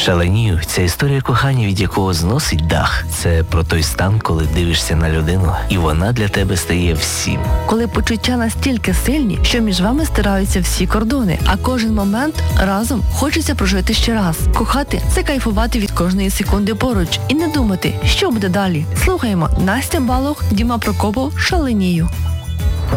Шаленію – це історія кохання, від якого зносить дах. Це про той стан, коли дивишся на людину, і вона для тебе стає всім. Коли почуття настільки сильні, що між вами стираються всі кордони, а кожен момент разом хочеться прожити ще раз. Кохати – це кайфувати від кожної секунди поруч і не думати, що буде далі. Слухаємо Настя Балух, Діма Прокопов, «Шаленію».